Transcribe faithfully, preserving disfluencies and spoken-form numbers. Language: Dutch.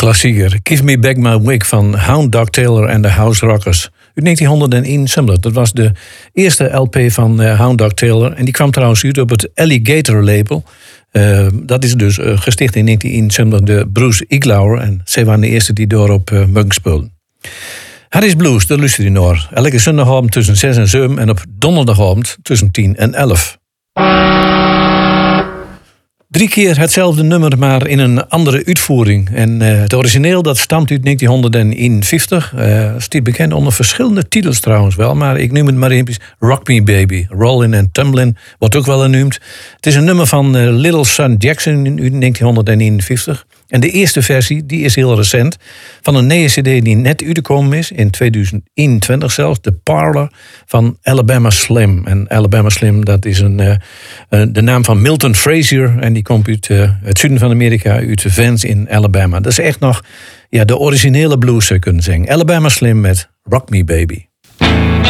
klassieker. Give Me Back My Wig van Hound Dog Taylor en de House Rockers. Uit negentienhonderdeenenzeventig. Dat was de eerste L P van uh, Hound Dog Taylor. En die kwam trouwens uit op het Alligator label. Uh, dat is dus uh, gesticht in negentien eenenzeventig door Bruce Iglauer. En zij waren de eerste die door op uh, muggen speelden. Harris Blues, daar luister je naar. Elke zondagavond tussen zes en zeven en op donderdagavond tussen tien en elf. Drie keer hetzelfde nummer, maar in een andere uitvoering. En uh, het origineel dat stamt uit negentienhonderdeenenvijftig. Uh, staat bekend onder verschillende titels trouwens wel. Maar ik noem het maar even Rock Me Baby. Rollin' and Tumblin' wordt ook wel genoemd. Het is een nummer van uh, Little Son Jackson uit negentienhonderdeenenvijftig. En de eerste versie, die is heel recent. Van een nieuwe cd die net uitgekomen is, in tweeduizend eenentwintig zelfs. The Parlor van Alabama Slim. En Alabama Slim, dat is een, uh, uh, de naam van Milton Frazier. En die komt uit uh, het zuiden van Amerika, uit Vance in Alabama. Dat is echt nog ja, de originele blues, zou je kunnen zeggen. Alabama Slim met Rock Me Baby.